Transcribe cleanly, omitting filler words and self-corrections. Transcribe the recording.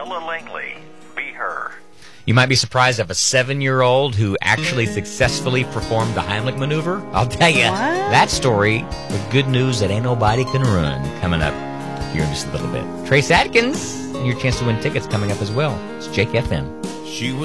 Ella Langley, Be Her. You might be surprised of a 7-year-old who actually successfully performed the Heimlich maneuver. I'll tell you that story with good news that ain't nobody can run coming up here in just a little bit. Trace Adkins, and your chance to win tickets coming up as well. It's Jake FM. She was